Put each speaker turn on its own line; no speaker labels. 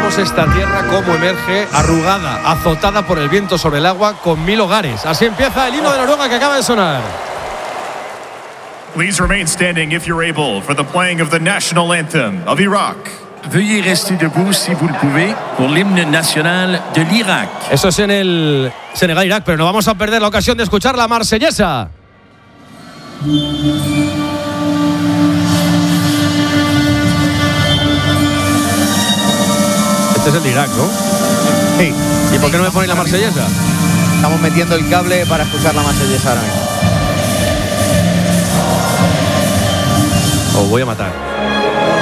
Observamos esta tierra como emerge, arrugada, azotada por el viento sobre el agua, con 1000 hogares. Así empieza el himno de Noruega que acaba de sonar.
Please remain standing if you're able for the playing of the national anthem of Iraq.
Veuillez rester debout si vous le pouvez pour l'hymne national de l'Irak.
Eso es en el Senegal-Irak, pero no vamos a perder la ocasión de escuchar la marsellesa. Este es el de Irak, ¿no?
Sí.
¿Y por qué no me ponéis la marsellesa?
Estamos metiendo el cable para escuchar la marsellesa ahora mismo.
Os voy a matar.